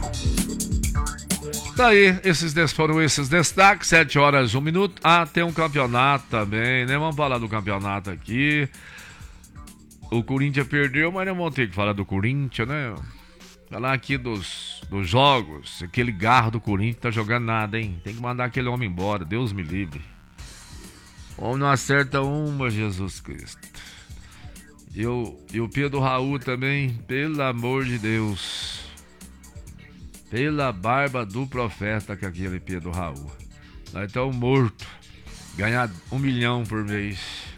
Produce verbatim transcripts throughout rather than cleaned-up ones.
Daí, esses foram esses destaques, sete horas, um minuto. Ah, tem um campeonato também, né? Vamos falar do campeonato aqui. O Corinthians perdeu, mas não vamos ter que falar do Corinthians, né? Falar aqui dos, dos jogos. Aquele garro do Corinthians tá jogando nada, hein? Tem que mandar aquele homem embora, Deus me livre. O homem não acerta uma, Jesus Cristo. E o, e o Pedro Raul também, pelo amor de Deus. Pela barba do profeta que aquele Pedro Raul. Nós estamos mortos. Ganhar um milhão por mês.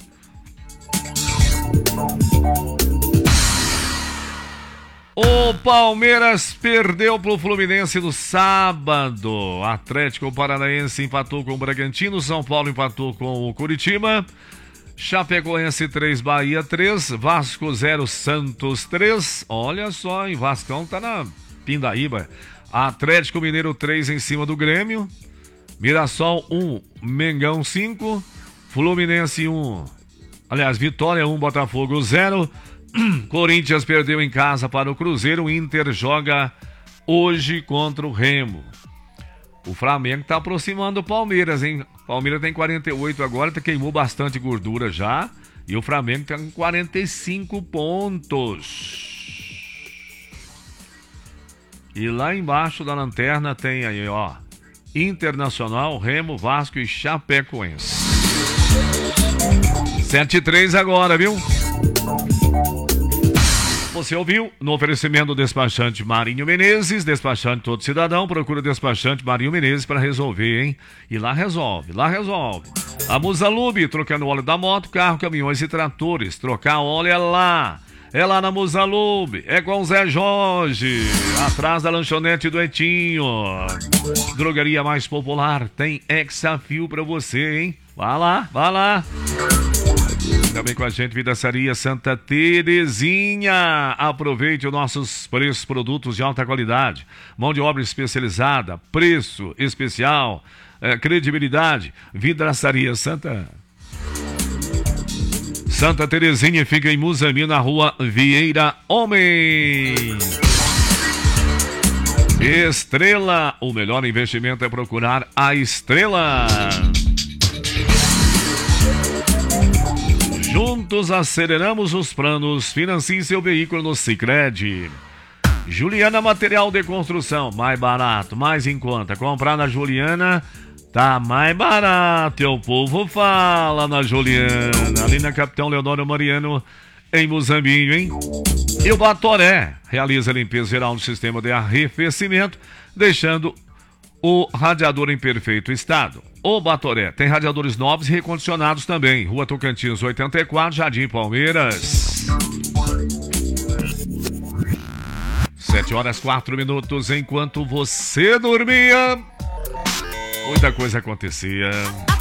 O Palmeiras perdeu pro Fluminense no sábado. Atlético Paranaense empatou com o Bragantino. São Paulo empatou com o Curitiba. Chapecoense três, Bahia três. Vasco zero, Santos três. Olha só, hein? Vascão tá na pindaíba. Atlético Mineiro três em cima do Grêmio. Mirassol um, Mengão cinco. Fluminense um. Aliás, Vitória um, Botafogo zero. Corinthians perdeu em casa para o Cruzeiro. O Inter joga hoje contra o Remo. O Flamengo está aproximando o Palmeiras, hein? O Palmeiras tem quarenta e oito agora, queimou bastante gordura já. E o Flamengo tem quarenta e cinco pontos. E lá embaixo da lanterna tem aí, ó, Internacional, Remo, Vasco e Chapecoense. sete e três agora, viu? Você ouviu no oferecimento do despachante Marinho Menezes, despachante todo cidadão, procura despachante Marinho Menezes para resolver, hein? E lá resolve, lá resolve. A Musalube, trocando óleo da moto, carro, caminhões e tratores. Trocar óleo é lá. É lá na Musalube, é com o Zé Jorge, atrás da lanchonete do Etinho. Drogaria mais popular, tem Exafil pra você, hein? Vá lá, vá lá. Também com a gente, Vidraçaria Santa Terezinha. Aproveite os nossos preços, produtos de alta qualidade. Mão de obra especializada, preço especial, é, credibilidade. Vidraçaria Santa Santa Terezinha fica em Muzambi, na rua Vieira Homem. Estrela, o melhor investimento é procurar a Estrela. Juntos aceleramos os planos. Financie seu veículo no Sicredi. Juliana Material de Construção, mais barato, mais em conta. Comprar na Juliana tá mais barato, e o povo fala na Juliana. Ali na Capitão Leonardo Mariano, em Muzambinho, hein? E o Batoré realiza a limpeza geral do sistema de arrefecimento, deixando o radiador em perfeito estado. O Batoré tem radiadores novos e recondicionados também. Rua Tocantins oitenta e quatro, Jardim Palmeiras. Sete horas, quatro minutos. Enquanto você dormia, muita coisa acontecia.